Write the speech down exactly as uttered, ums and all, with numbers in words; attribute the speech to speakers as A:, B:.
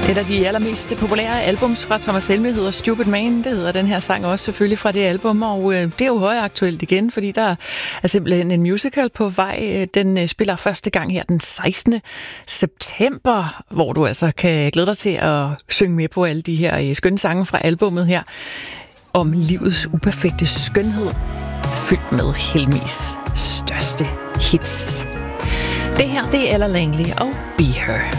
A: Et af de allermest populære albums fra Thomas Helmig hedder Stupid Man. Det hedder den her sang også selvfølgelig fra det album, og øh, det er jo højaktuelt igen, fordi der er simpelthen en musical på vej. Den øh, spiller første gang her den sekstende september, hvor du altså kan glæde dig til at synge med på alle de her øh, skønne sange fra albummet her om livets uperfekte skønhed, fyldt med Helmigs største hits. Det her, det er Ella Langley og Be Her.